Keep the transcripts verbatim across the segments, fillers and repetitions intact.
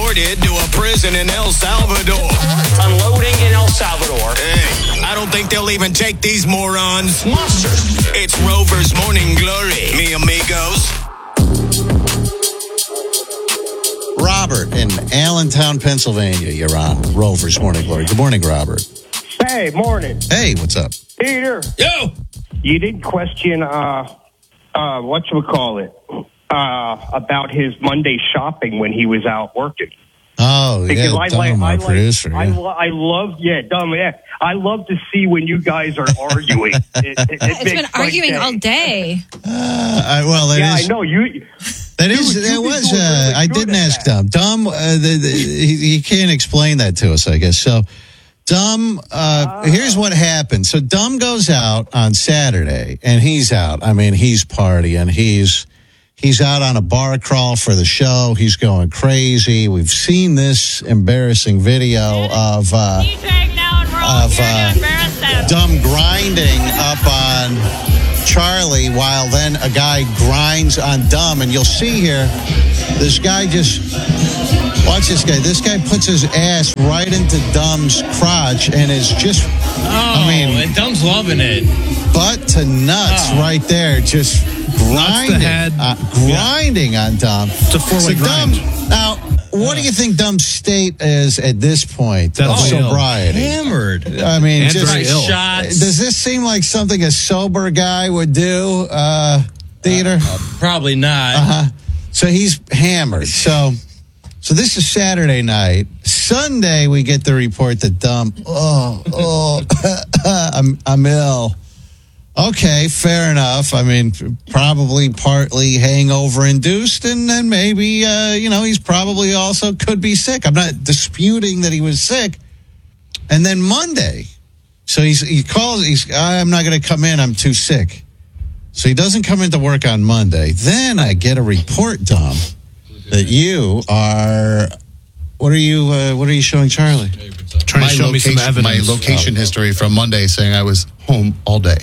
deported to a prison in El Salvador. Unloading in El Salvador. Hey, I don't think they'll even take these morons. Monsters. It's Rover's Morning Glory, mi amigos. Robert in Allentown, Pennsylvania. You're on Rover's Morning Glory. Good morning, Robert. Hey, morning. Hey, what's up? Peter. Yo. You didn't question, uh, uh, whatchamacallit, uh, about his Monday shopping when he was out working. Oh, Because yeah, I Dom, like, our I like, producer. I, yeah. lo- I love, yeah, dumb, yeah. I love to see when you guys are arguing. It, it, it It's makes been my arguing day. all day. Uh, I, well, that Yeah, is, I know you. that is, Dude, that you've been was, doing uh, really I good didn't at ask that. Dom. Dom, uh, the, the, he, he can't explain that to us, I guess. So, Dom, uh, here's what happened. So, Dom goes out on Saturday, and he's out. I mean, he's partying. He's he's out on a bar crawl for the show. He's going crazy. We've seen this embarrassing video of uh, of uh, Dom grinding up on Charlie while then a guy grinds on Dom. And you'll see here, this guy just... Watch this guy. This guy puts his ass right into Dom's crotch and is just, Oh, I mean, and Dom's loving it. butt to nuts Oh. right there. Just grinding, head. uh, grinding on Dom. It's a four-way So grind. Dom, now, what do you think Dom's state is at this point That's of ill. sobriety? Hammered. I mean, And just, very ill. Shots. does this seem like something a sober guy would do, uh, Theater? Probably not. Uh-huh. So he's hammered. So... So this is Saturday night. Sunday, we get the report that Dom, oh, oh, I'm, I'm ill. Okay, fair enough. I mean, probably partly hangover induced, and then maybe, uh, you know, he's probably also could be sick. I'm not disputing that he was sick. And then Monday, so he's, he calls, he's, I'm not going to come in, I'm too sick. So he doesn't come into work on Monday. Then I get a report, Dom, that you are, what are you, uh, what are you showing Charlie? Trying my to show me some location, my evidence. location history from Monday saying I was home all day.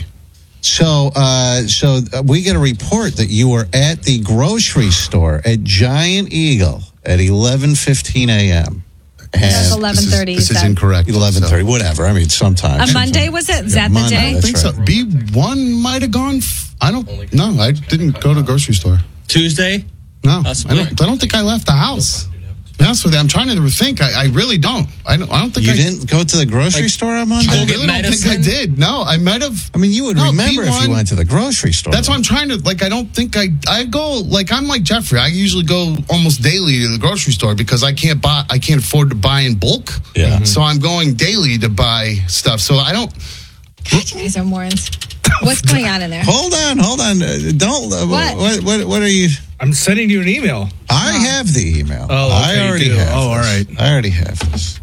So, uh, so we get a report that you were at the grocery store at Giant Eagle at eleven fifteen a.m. That's And eleven thirty. This is, this is incorrect. eleven thirty, whatever. I mean, sometimes. A Monday, was it? Is that the Monday, day? I that's think so. right. B one might have gone. F- I don't. No, I didn't go to the grocery store. Tuesday? No, I Possibly. don't, I don't think I left the house. To be honest with you, I'm trying to think. I, I really don't. I don't. I don't think You I didn't go to the grocery Like, store on Monday? I Go get really don't think I medicine? did. No, I might have. I mean, you would No, remember B one if you went to the grocery store. That's what I'm trying to, like, I don't think I, I go, like, I'm like Jeffrey. I usually go almost daily to the grocery store because I can't buy, I can't afford to buy in bulk. Yeah. So I'm going daily to buy stuff. So I don't, God, you guys are morons. What's going on in there? Hold on, hold on. Uh, Don't. Uh, What? What, what? What are you? I'm sending you an email. I have the email. Oh, I okay, you already do. have. Oh, all this. right. I already have this.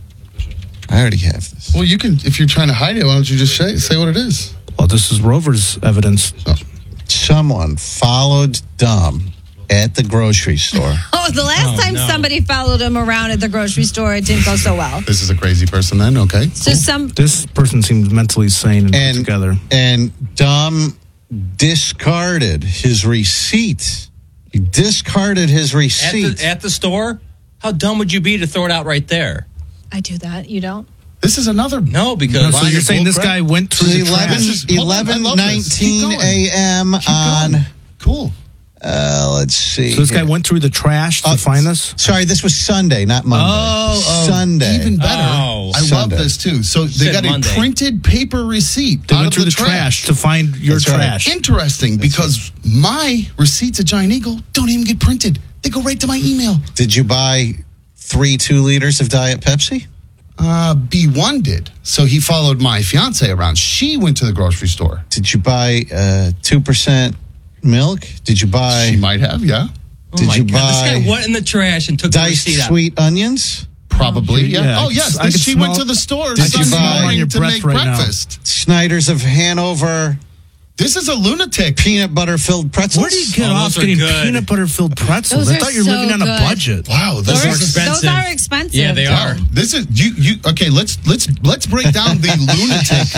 I already have this. well, you can, if you're trying to hide it, why don't you just say, say what it is? Well, this is Rover's evidence. Someone followed Dom at the grocery store. Oh, the last time somebody followed him around at the grocery store, it didn't go so well. This is a crazy person then, okay? So some This person seems mentally sane and, And put together. and Dom discarded his receipt. He discarded his At receipt. the, at the store? How dumb would you be to throw it out right there? I do that. You don't? This is another, No, because No, so Buy you're your saying bulk, this right? guy went through the eleven, trash? This is- hold on, I eleven love this. Keep nineteen going. a.m. Keep on, going. Cool. uh, let's see. So this guy here. went through the trash to Uh, find this? Sorry, this was Sunday, not Monday. Oh, oh, Sunday. Even better. Oh. I Sunday. love this too. So they Said got Monday. a printed paper receipt They out went of through the, the trash to find your That's right. trash. Interesting, because my receipts at Giant Eagle don't even get printed. They go right to my email. Did you buy three two liters of Diet Pepsi? Uh, B one did. So he followed my fiance around. She went to the grocery store. Did you buy uh, two percent milk? Did you buy She might have, yeah. Did oh my you God, this buy guy went in the trash and took the diced receipt out. sweet onions? Probably, yeah. Yeah, I oh, could- yes. I could she smell- went to the store Did you Sunday buy- morning on your to breath make right now. breakfast. Snyder's of Hanover This is a lunatic. Peanut butter filled pretzels. Where do you get Oh, off those are getting good. peanut butter filled pretzels? Those I are thought you were so living on a good. budget. Wow, this Those, Those are are, expensive. those are expensive. Yeah, they are. This is you. You okay? Let's let's let's break down the lunatic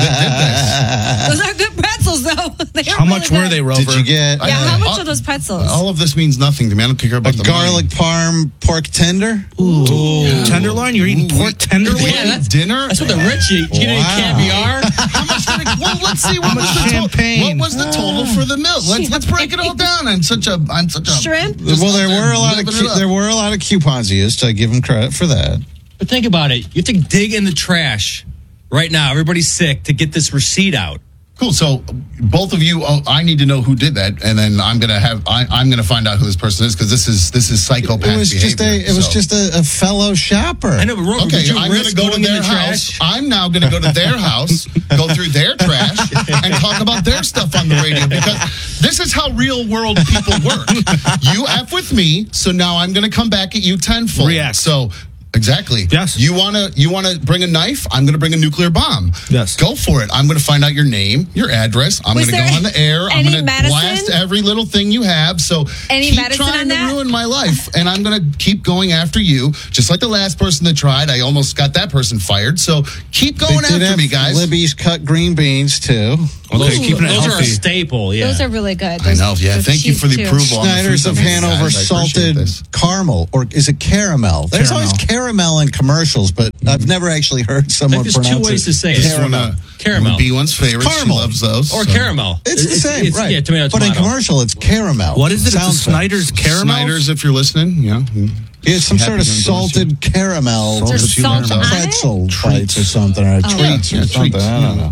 that Those are good pretzels, though. They are How much really were they, good. Rover? Did you get I- Yeah, how much all- are those pretzels? did this. All of this means nothing to me. I don't care about a the garlic money. parm pork tender? Ooh. Tenderloin? You're eating Ooh, pork we- tenderloin? Yeah, that's- dinner. That's what the rich eat. You get any Wow. caviar? How much did it, well, let's see. What much was the total? champagne? What was the total for the meal? Let's let's break it all down. I'm such a I'm such a Shrimp? just Well, there out were a lot of living cu- it up. there were a lot of coupons used. So I give them credit for that. But think about it. You have to dig in the trash right now. Everybody's sick to get this receipt out. Cool. So both of you, oh, I need to know who did that, and then I'm gonna have I, I'm gonna find out who this person is because this is this is psychopath It was just a behavior, it was so. just a, a fellow shopper. I know, but Rover, Okay, would you I'm going to risk go to going in their the house. trash? I'm now going to go to their house, go through their trash, and talk about their stuff on the radio because this is how real world people work. You F with me, so now I'm going to come back at you tenfold. React. So. Exactly. Yes. You want to you want to bring a knife? I'm going to bring a nuclear bomb. Yes. Go for it. I'm going to find out your name, your address. I'm Was going to go there on the air. I'm any going to medicine? blast every little thing you have. So Any keep medicine trying on to that? ruin my life, and I'm going to keep going after you, just like the last person that tried. I almost got that person fired. So keep They going did after have me, guys. Libby's cut green beans too. Okay, Those, keeping it those are a healthy. staple, yeah. Those are really good. I Those- know. Yeah. they're Thank you cheap, for the too. approval. on the Snyder's food of company, Hanover guys. I appreciate salted this. caramel, or is it caramel? There's Caramel. always caramel in commercials, but I've never actually heard someone there's two pronounce ways it to say it. This Caramel. one, uh, Caramel. B one's favorite. She Caramel. loves those. Or so. caramel. It's the same, right? Yeah, tomato, But in tomato. commercial, it's caramel. What is it? It's a Sounds Snyder's caramel? Snyder's, if you're listening, yeah. It's some Happy sort of to endorse salted caramel, Is there salt on it? pretzel bites or something, or treats Yeah, or something. treats. I don't know.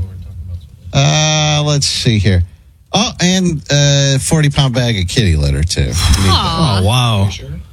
Uh, let's see here. Oh, and uh, forty pound bag of kitty litter too. Oh, wow.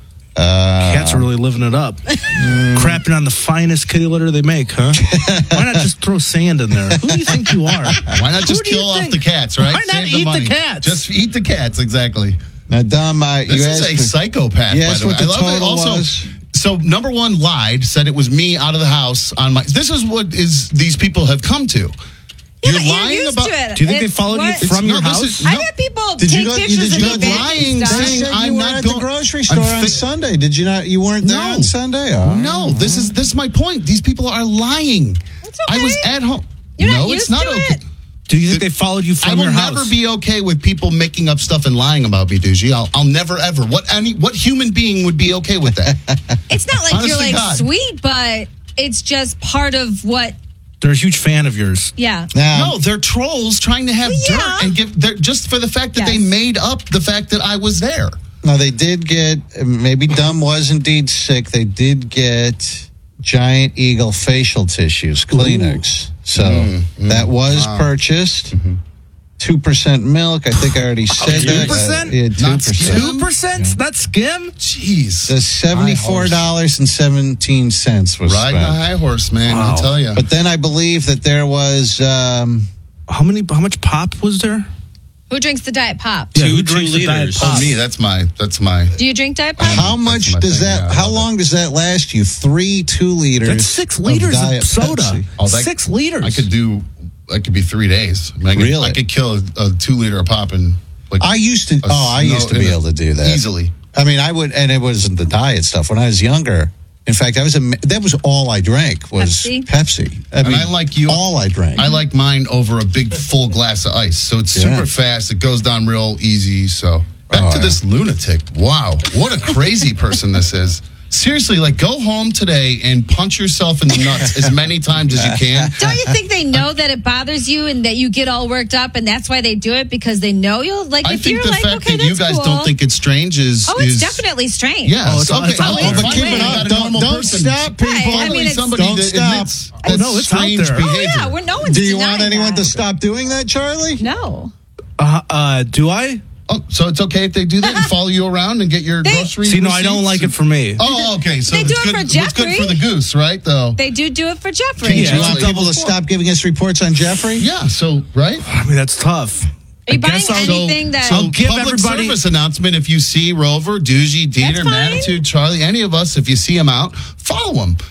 Uh, Cats are really living it up. Crapping on the finest kitty litter they make, huh? Why not just throw sand in there? Who do you think you are? Why not Who just do you kill off think? the cats, right? Why not Save eat the money. cats? Just eat the cats, exactly. Now, Dom, uh, This you is asked a psychopath, you by asked the way. what the I love it. total Also, was? so number one lied, said it was me out of the house on my. This is what is these people have come to. Yeah, You're but lying used about. to it. Do you think they It's followed you what- from no, your this house? is- I no. had people Did take you go? pictures Did you of go me lying, bagging stuff. They saying said I'm you were not at going- the grocery I'm store on fi- Sunday. Did you not? You weren't there No. on Sunday? Oh. No, this is this is my point. These people are lying. It's I was okay. at home. You're no, not it's used not to okay. it. Do you think they followed you I from will your never house? be okay with people making up stuff and lying about me, Doogie. I'll, I'll never ever. What any what human being would be okay with that? It's not like Honest you're to like God. sweet, but it's just part of what. They're a huge fan of yours. Yeah. Now, No, they're trolls trying to have Well, yeah. dirt and give. They're just for the fact that they Yes. made up the fact that I was there. now they did get. Maybe Dumb was indeed sick. They did get Giant Eagle facial tissues, Kleenex. So that was purchased. Two percent milk. I think I already said that. two percent? Uh, yeah, two Not percent. Two percent? Not skim? Jeez, The seventy-four dollars and seventeen cents was riding a spent. high horse, man. Wow. I tell you. But then I believe that there was. Um, How many? How much pop was there? Who drinks the Diet Pop? Yeah, Two- who two drinks the Diet liters. Pop? oh, me. That's my. That's my. Do you drink Diet Pop? how That's much my does thing, that? yeah, I how love long does that last you? Three two liters. That's six of liters of, Diet soda. Pepsi. Oh, that- Six liters. I could do. I could be three days. I, mean, I could, Really? I could kill a, a two liter of pop in. Like I used to. a Oh, I snow- used to in be a- able to do that easily. I mean, I would, and it wasn't the diet stuff. When I was younger, in fact, I was a, that was all I drank was Pepsi? Pepsi. I And mean, I like you- All I drank. I like mine over a big full glass of ice. So it's Yeah. super fast. It goes down real easy. So back Oh, to yeah. this lunatic. Wow. What a crazy person this is. Seriously, like go home today and punch yourself in the nuts as many times as you can. Don't you think they know that it bothers you and that you get all worked up and that's why they do it because they know you'll like I if think you're the like fact okay that you that's guys cool. don't think it's strange is Oh, it's is, definitely strange. Yeah, Oh, it's- okay. it's out I'll- there. I'll but find keep out it about up. a Don't, normal don't person. stop, people. Right, I mean, Following it's- somebody Don't that stop. admits Oh, no, it's out strange there. Oh behavior. yeah, we're no one's Do you denying want anyone that. to stop doing that, Charlie? No. Uh, uh, do I? Oh, so it's okay if they do that and follow you around and get your They- grocery See, no, I don't receipts? like it for me. Oh, okay. So They it's do it good, for it's good Jeffrey. for the goose, right? Though. They do do it for Jeffrey. Do you Yeah, want it's like- people to stop giving us reports on Jeffrey? Yeah. So right. I mean, that's tough. Are you I buying guess I'll- anything that So I'll give public everybody- service announcement: if you see Rover, Doogie, Dieter, That's fine. Magnitude, Charlie, any of us, if you see them out, follow them.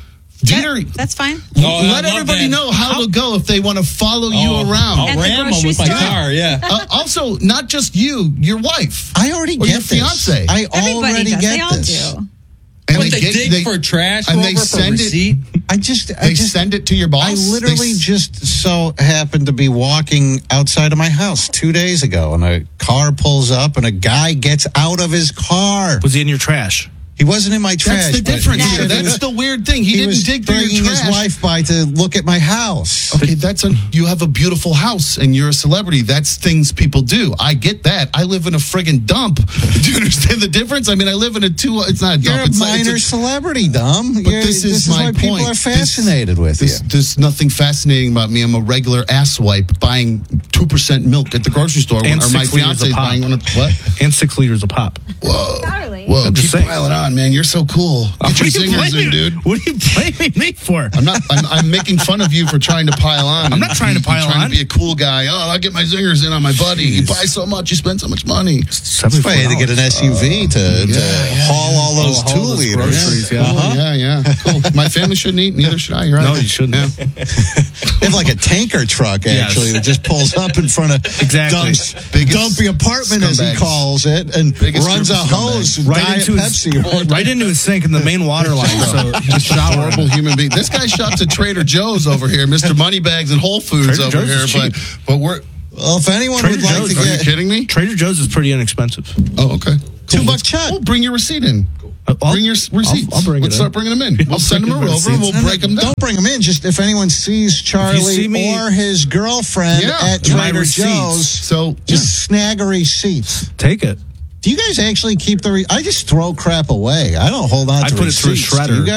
Diener, That's fine. Oh, I let love everybody that. know how to go if they want to follow you Oh, around. I'll At the ram them grocery with my store. car, yeah. Uh, also, not just you, your wife. I already Or get your this. fiance. I Everybody already does. get They all this. do. And But they, get- dig they- for trash, and Rover, they for send it- receipt. I just, I They just, send it to your boss. I literally They s- just so happened to be walking outside of my house two days ago, and a car pulls up, and a guy gets out of his car. Was he in your trash? He wasn't in my trash. That's the but difference. he here. said he That's was- the weird thing. He, He didn't was dig through your bringing his trash. wife by to look at my house. Okay, that's a you have a beautiful house and you're a celebrity. That's things people do. I get that. I live in a friggin' dump. Do you understand the difference? I mean, I live in a two. It's not a You're dump. a it's like- minor it's a- celebrity, dumb. But You're- this is my why people point. are fascinated This- with this, you. There's nothing fascinating about me. I'm a regular asswipe buying two percent milk at the grocery store, And or my six liters fiance of is pop. buying one. Of, what? And six liters of pop. Whoa, Darling. whoa! I'm Keep just saying. piling on, man. You're so cool. Get your What are you zingers in, blaming- dude. What are you blaming me for? I'm not. I'm, I'm making fun of you for trying to pile on. I'm not trying to You're pile trying on. to be a cool guy. Oh, I get my zingers in on my buddy. You buy so much, you spend so much money. That's why you had to get an S U V to, to haul all those Oh, two haul those liters. groceries, yeah. Uh-huh. Yeah, yeah. Cool. My family shouldn't eat. Neither should I. You're right. No, you shouldn't. Yeah. They have like a tanker truck, actually, Yes. that just pulls up in front of Exactly. Dump's Biggest dumpy apartment, as he scumbags. calls it, and Biggest runs a group of hose, scumbags. Right Diet into his, Pepsi. right into his sink in the main water line. So just shower. Horrible human being. This guy shops at Trader Joe's over here, Mister Moneybags and Whole Foods Trader over Joe's here. is But but we're. Well, if anyone Trader would like Joe's, to Are you get kidding me? Trader Joe's is pretty inexpensive. Oh, okay. two buck chuck, Well, bring your receipt in. I'll- Bring your s- receipts. I'll, I'll bring Let's it start in. bringing them in. We'll I'll send bring them the over and we'll receipts. break them down. don't bring them in. Just if anyone sees Charlie see me- or his girlfriend Yeah, at my Trader receipts. Joe's, So just snag a receipt. Take it. Do you guys actually keep the? Re- I just throw crap away. I don't hold on I to put it through a receipts. Do shredder. you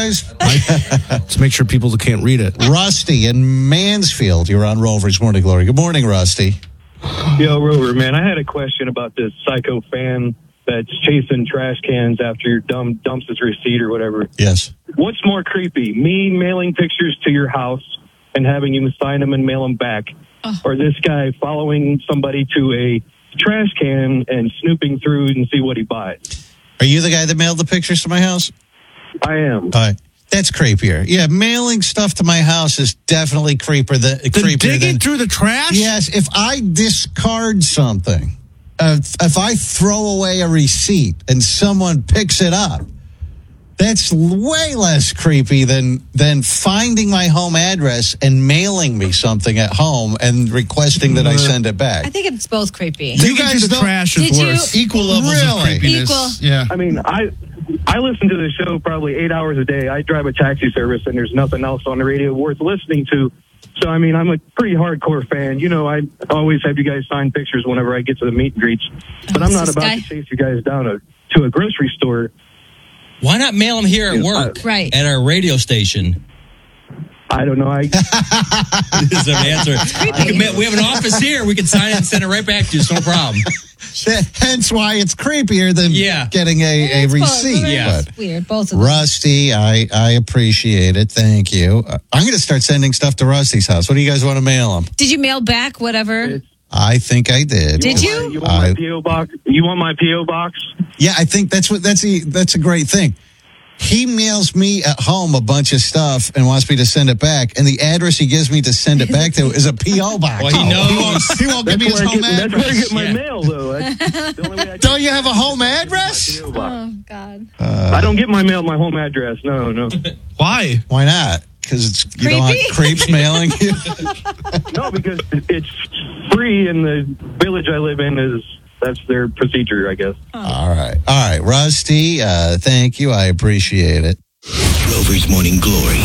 guys? To make sure people can't read it. Rusty in Mansfield, you're on Rover's Morning Glory. Good morning, Rusty. Yo, Rover, man, I had a question about this psycho fan that's chasing trash cans after your dumb dumps his receipt or whatever. Yes. What's more creepy, me mailing pictures to your house and having you sign them and mail them back, or this guy following somebody to a trash can and snooping through and see what he buys? Are you the guy that mailed the pictures to my house? I am. All right. That's creepier. Yeah, mailing stuff to my house is definitely creeper than, Then creepier digging than... through the trash? Yes, if I discard something, uh, if I throw away a receipt and someone picks it up, that's way less creepy than than finding my home address and mailing me something at home and requesting that I send it back. I think it's both creepy. You Digging guys through the don't- trash is Did you- worse. equal levels of Really? creepiness. Equal. Yeah. I mean, I I listen to the show probably eight hours a day. I drive a taxi service, and there's nothing else on the radio worth listening to. So, I mean, I'm a pretty hardcore fan. You know, I always have you guys sign pictures whenever I get to the meet and greets. But Oh, I'm not this about guy. to chase you guys down a, to a grocery store. Why not mail them here at work? Right. At our radio station. I don't know. I Is the answer. You can ma- we have an office here. We can sign it and send it right back to you. It's no problem. Hence why it's creepier than Yeah. getting a, a It's both. receipt. Yeah. It's weird. Both of them. Rusty, I, I appreciate it. Thank you. Uh, I'm going to start sending stuff to Rusty's house. What do you guys want to mail him? Did you mail back whatever? I think I did. Did want you? My, you want my I- P O box? You want my P O box? Yeah, I think that's what that's a that's a great thing. He mails me at home a bunch of stuff and wants me to send it back, and the address he gives me to send it back to is a P O box. Well, he knows. He won't, he won't give me his where I home get, that's where I address. get my Yeah. mail, though. That's the only way I get Don't you have a home address? P O box. Oh God. Uh, I don't get my mail at my home address. No, no. Why? Why not? Because it's you don't want Creepy? creeps mailing you. No, because it's free, and the village I live in is that's their procedure, I guess. All right, all right, Rusty. Uh, thank you. I appreciate it. Rover's Morning Glory.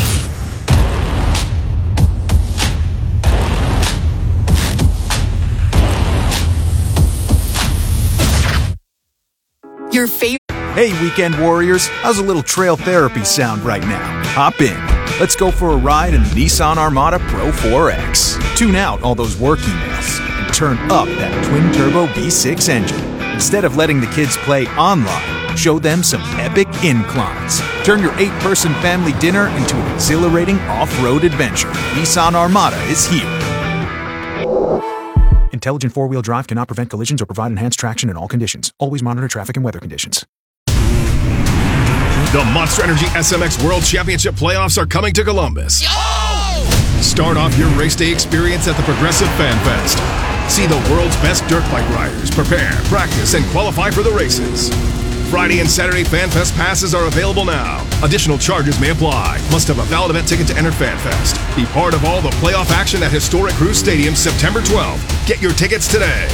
Your favorite. Hey, weekend warriors, how's a little trail therapy sound right now? Hop in. Let's go for a ride in the Nissan Armada Pro four X. Tune out all those work emails and turn up that twin-turbo V six engine. Instead of letting the kids play online, show them some epic inclines. Turn your eight-person family dinner into an exhilarating off-road adventure. Nissan Armada is here. Intelligent four-wheel drive cannot prevent collisions or provide enhanced traction in all conditions. Always monitor traffic and weather conditions. The Monster Energy S M X World Championship playoffs are coming to Columbus. Start off your race day experience at the Progressive Fan Fest. See the world's best dirt bike riders prepare, practice, and qualify for the races. Friday and Saturday Fan Fest passes are available now. Additional charges may apply. Must have a valid event ticket to enter Fan Fest. Be part of all the playoff action at Historic Cruise Stadium September twelfth. Get your tickets today.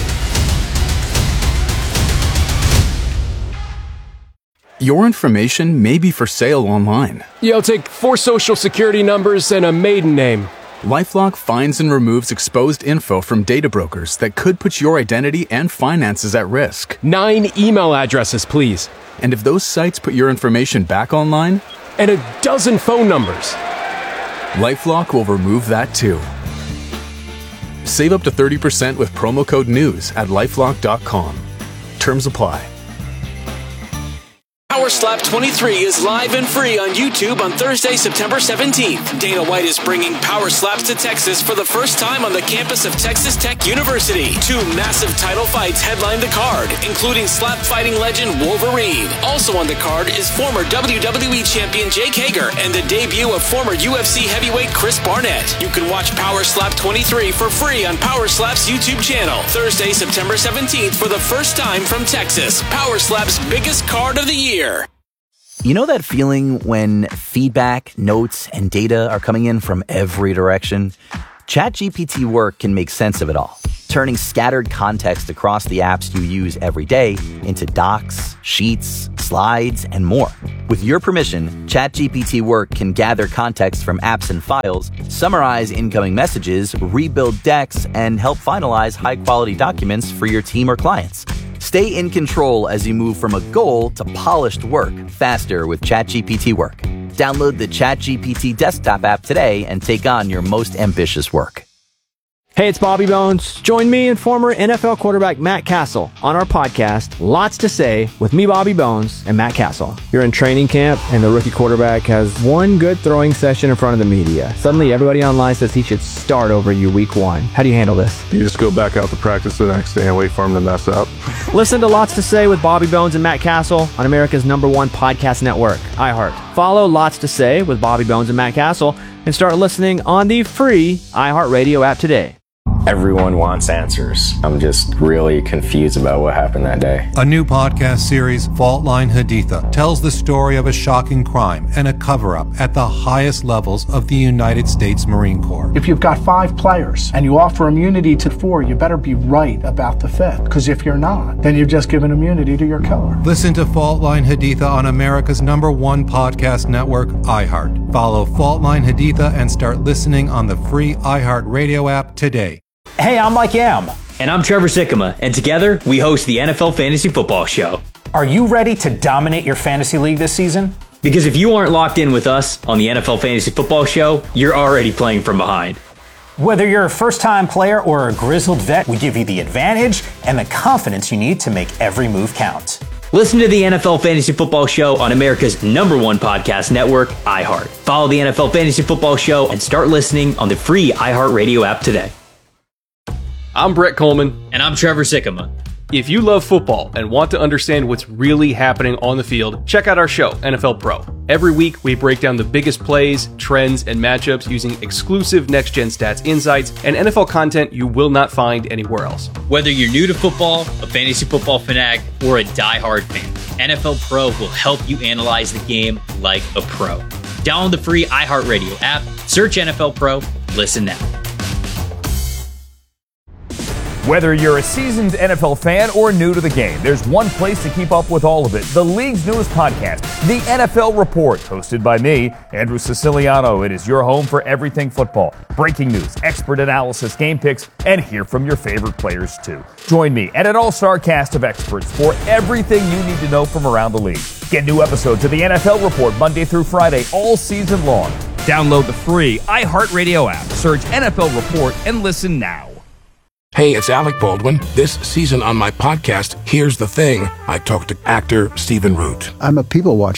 Your information may be for sale online. Yeah, I'll take four social security numbers and a maiden name. LifeLock finds and removes exposed info from data brokers that could put your identity and finances at risk. Nine email addresses, please. And if those sites put your information back online? And a dozen phone numbers. LifeLock will remove that too. Save up to thirty percent with promo code NEWS at lifelock dot com. Terms apply. Power Slap twenty-three is live and free on YouTube on Thursday, September seventeenth. Dana White is bringing Power Slaps to Texas for the first time on the campus of Texas Tech University. Two massive title fights headline the card, including slap fighting legend Wolverine. Also on the card is former W W E champion Jake Hager and the debut of former U F C heavyweight Chris Barnett. You can watch Power Slap twenty-three for free on Power Slap's YouTube channel. Thursday, September seventeenth for the first time from Texas. Power Slap's biggest card of the year. You know that feeling when feedback, notes, and data are coming in from every direction? ChatGPT Work can make sense of it all, turning scattered context across the apps you use every day into docs, sheets, slides, and more. With your permission, ChatGPT Work can gather context from apps and files, summarize incoming messages, rebuild decks, and help finalize high-quality documents for your team or clients. Stay in control as you move from a goal to polished work faster with ChatGPT Work. Download the ChatGPT desktop app today and take on your most ambitious work. Hey, it's Bobby Bones. Join me and former N F L quarterback Matt Castle on our podcast, Lots to Say, with me, Bobby Bones, and Matt Castle. You're in training camp, and the rookie quarterback has one good throwing session in front of the media. Suddenly, everybody online says he should start over you week one. How do you handle this? You just go back out to practice the next day and wait for him to mess up. Listen to Lots to Say with Bobby Bones and Matt Castle on America's number one podcast network, iHeart. Follow Lots to Say with Bobby Bones and Matt Castle and start listening on the free iHeartRadio app today. Everyone wants answers. I'm just really confused about what happened that day. A new podcast series, Fault Line Haditha, tells the story of a shocking crime and a cover-up at the highest levels of the United States Marine Corps. If you've got five players and you offer immunity to four, you better be right about the fifth. Because if you're not, then you've just given immunity to your killer. Listen to Fault Line Haditha on America's number one podcast network, iHeart. Follow Fault Line Haditha and start listening on the free iHeart Radio app today. Hey, I'm Mike Yam. And I'm Trevor Sikkema. And together, we host the N F L Fantasy Football Show. Are you ready to dominate your fantasy league this season? Because if you aren't locked in with us on the N F L Fantasy Football Show, you're already playing from behind. Whether you're a first-time player or a grizzled vet, we give you the advantage and the confidence you need to make every move count. Listen to the N F L Fantasy Football Show on America's number one podcast network, iHeart. Follow the N F L Fantasy Football Show and start listening on the free iHeart Radio app today. I'm Brett Coleman. And I'm Trevor Sikkema. If you love football and want to understand what's really happening on the field, check out our show, N F L Pro. Every week, we break down the biggest plays, trends, and matchups using exclusive next-gen stats insights and N F L content you will not find anywhere else. Whether you're new to football, a fantasy football fanatic, or a diehard fan, N F L Pro will help you analyze the game like a pro. Download the free iHeartRadio app, search N F L Pro, listen now. Whether you're a seasoned N F L fan or new to the game, there's one place to keep up with all of it. The league's newest podcast, The N F L Report, hosted by me, Andrew Siciliano. It is your home for everything football. Breaking news, expert analysis, game picks, and hear from your favorite players too. Join me and an all-star cast of experts for everything you need to know from around the league. Get new episodes of The N F L Report Monday through Friday all season long. Download the free iHeartRadio app, search N F L Report, and listen now. Hey, it's Alec Baldwin. This season on my podcast, Here's the Thing, I talked to actor Stephen Root. I'm a people watcher.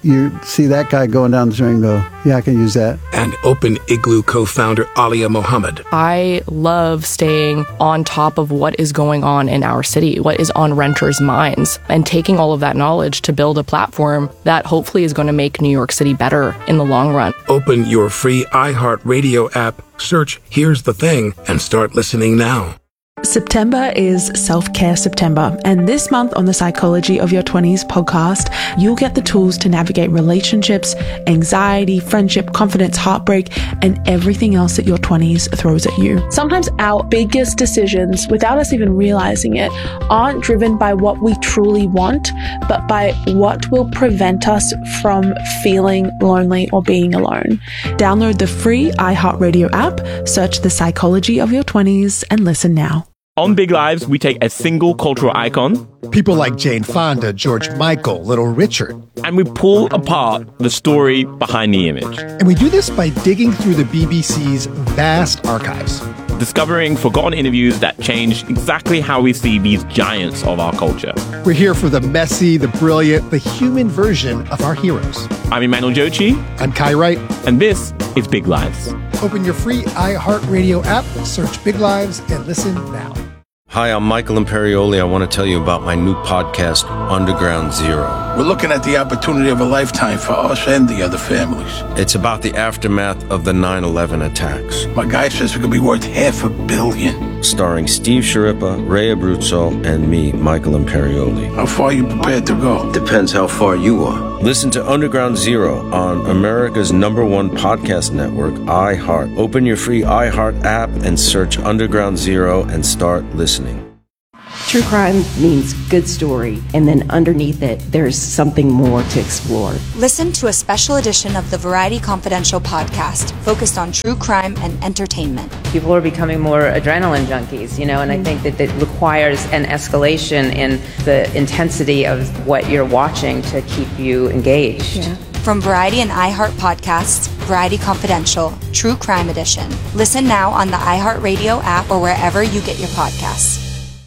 you see that guy going down the street and go, yeah, I can use that. And Open Igloo co-founder Alia Mohammed. I love staying on top of what is going on in our city, what is on renters' minds, and taking all of that knowledge to build a platform that hopefully is going to make New York City better in the long run. Open your free iHeartRadio app, search Here's the Thing, and start listening now. September is Self-Care September, and this month on the Psychology of Your twenties podcast, you'll get the tools to navigate relationships, anxiety, friendship, confidence, heartbreak, and everything else that your twenties throws at you. Sometimes our biggest decisions, without us even realizing it, aren't driven by what we truly want, but by what will prevent us from feeling lonely or being alone. Download the free iHeartRadio app, search the Psychology of Your twenties, and listen now. On Big Lives, we take a single cultural icon, people like Jane Fonda, George Michael, Little Richard, and we pull apart the story behind the image. And we do this by digging through the B B C's vast archives, discovering forgotten interviews that changed exactly how we see these giants of our culture. We're here for the messy, the brilliant, the human version of our heroes. I'm Emmanuel Jochi. I'm Kai Wright. And this is Big Lives. Open your free iHeartRadio app, search Big Lives, and listen now. Hi, I'm Michael Imperioli. I want to tell you about my new podcast, Underground Zero. We're looking at the opportunity of a lifetime for us and the other families. It's about the aftermath of the nine eleven attacks. My guy says it could be worth half a billion. Starring Steve Sciarippa, Ray Abruzzo, and me, Michael Imperioli. How far are you prepared to go? Depends how far you are. Listen to Underground Zero on America's number one podcast network, iHeart. Open your free iHeart app and search Underground Zero and start listening. True crime means good story, and then underneath it, there's something more to explore. Listen to a special edition of the Variety Confidential podcast focused on true crime and entertainment. People are becoming more adrenaline junkies, you know, and I think that it requires an escalation in the intensity of what you're watching to keep you engaged. Yeah. From Variety and iHeart Podcasts, Variety Confidential, True Crime Edition. Listen now on the iHeartRadio app or wherever you get your podcasts.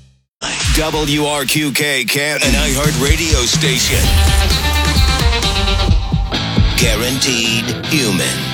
W R Q K Canton, an iHeart radio station. Guaranteed human.